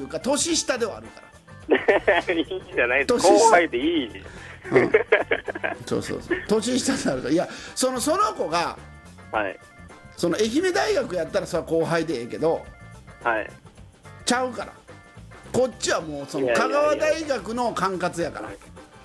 か年下ではあるかいいじゃないです年下後輩でいい。 ら、うん、そう年下であるから。いやその子がはいその愛媛大学やったらさ後輩でええけどはいちゃうから、こっちはもうその香川大学の管轄やから。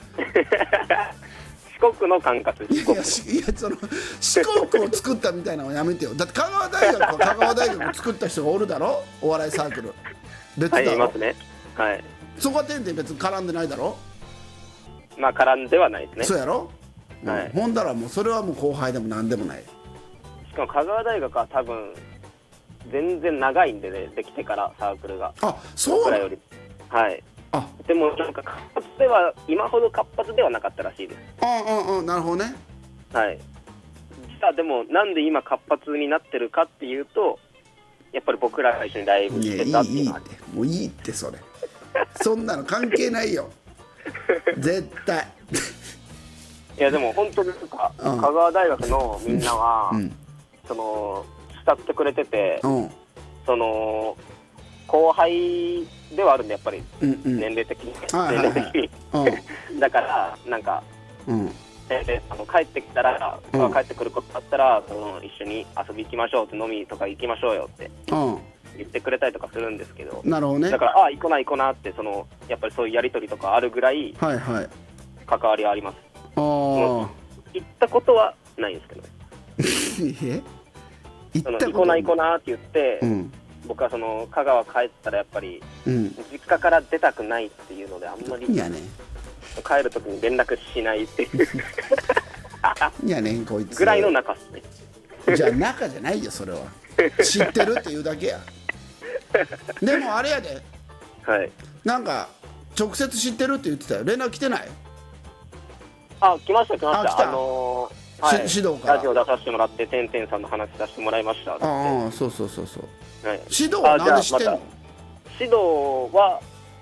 四国の管轄。 いやその四国を作ったみたいなのはやめてよ。だって香川大学は香川大学を作った人がおるだろ、お笑いサークル別だろ、 はい、いますね。はい。 そこは点々別に絡んでないだろ。 まあ絡んではないですね。 そうやろ、 はい、 ほんだらもうそれはもう後輩でも何でもない。 しかも香川大学は多分全然長いんでね、できてからサークルが。 あ、そうなの。 はい。 あ、 でもなんか活発では今ほど活発ではなかったらしいです。 なるほどね。 はい。実はでもなんで今活発になってるかっていうと、やっぱり僕らが一緒にライブしてたっていうのは。 もういいってそれ。そんなの関係ないよ。絶対。 いやでも本当に香川大学のみんなは、その慕ってくれてて、その後輩ではあるんでやっぱり年齢的に、だからなんか、帰ってきたら、帰ってくることだったらその一緒に遊び行きましょうって、飲みとか行きましょうよって言ってくれたりとかするんですけど、 なるほどね。 だから行こなってそのやっぱりそういうやり取りとかあるぐらい関わりはあります。行ったことはないんですけどね。行こなって言って、僕はその香川帰ったらやっぱり、実家から出たくないっていうのであんまり帰るときに連絡しないっていういやねんこいつぐらいの仲っすね。 じゃあ仲じゃないよそれは。知ってるっていうだけや。でもあれやで、 はい、 なんか直接知ってるって言ってたよ。連絡来てない？ 来ました。はい、 指導からラジオ出させてもらっててんてんさんの話させてもらいましたって。 そう、 はい、 指導はなんで知ってんの？ 指導は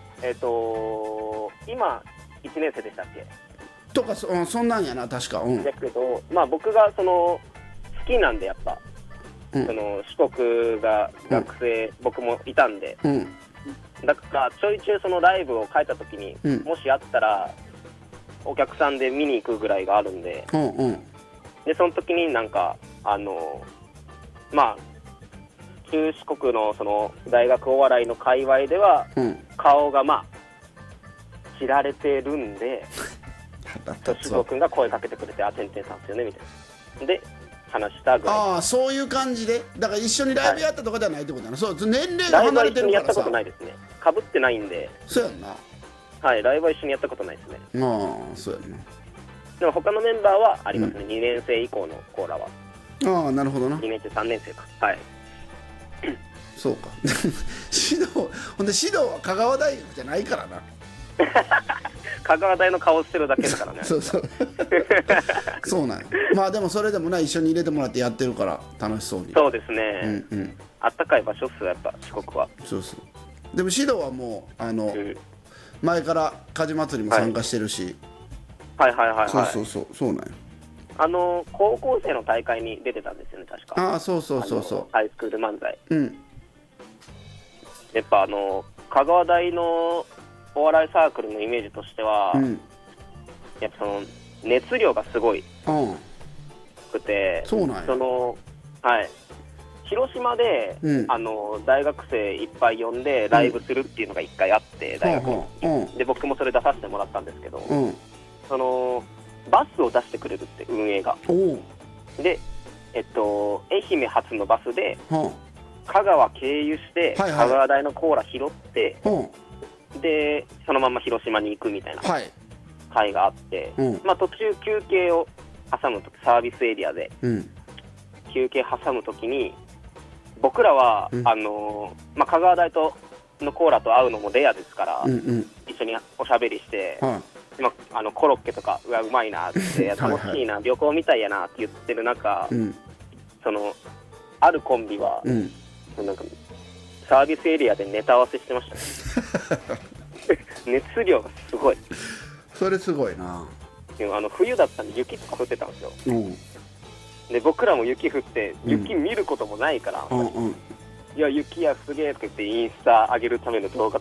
今1年生でしたっけとか、そんなんやな確か。 だけど、まあ僕がその好きなんでやっぱ、その四国が学生、僕もいたんで、だからちょいちょいそのライブを変えた時に、もしあったらお客さんで見に行くぐらいがあるんで、でその時になんかまあ中四国のその大学お笑いの界隈では、顔がまあ知られてるんで、四国君が声かけてくれて、てんてんさんですよねみたいなで話したぐらい。そういう感じで。だから一緒にライブやったとかではないってことだな。そう、年齢が離れてるからさ。ライブは一緒にやったことないですね。かぶってないんで。 そうやんな。 はい、ライブは一緒にやったことないですね。 そうやね。 でも他のメンバーはありますね、2年生以降のコーラは。 なるほどな。 2年生3年生か。はい。 そうか。指導は香川大学じゃないからな。 香川大の顔してるだけだからね。 そうそうなんや。まあでもそれでもな、一緒に入れてもらってやってるから楽しそうに。 そうですね、あったかい場所っすよやっぱ四国は。 そうでも指導はもう前から火事祭りも参加してるし、そうなんや。 高校生の大会に出てたんですよね確か。 そうハイスクール漫才。やっぱ香川大のお笑いサークルのイメージとしては、やっぱその熱量がすごいくて、はい、広島で、大学生いっぱい呼んでライブするっていうのが1回あって、大学で僕もそれ出させてもらったんですけど、そのバスを出してくれるって運営がで、愛媛発のバスで香川経由して香川大のコーラ拾って、でそのまま広島に行くみたいな会があって、まあ、途中休憩を挟むとき、サービスエリアで休憩挟むときに僕らは、まあ、香川大とのコーラと会うのもレアですから、一緒におしゃべりして、コロッケとかうまいなって楽しいな、旅行みたいやなって言ってる中、そのあるコンビは、なんかサービスエリアでネタ合わせしてましたね。熱量がすごい。 それすごいな。 冬だったんで雪とか降ってたんですよ。で僕らも雪降って雪見ることもないから、いや雪やすげえとか言ってインスタ上げるための動画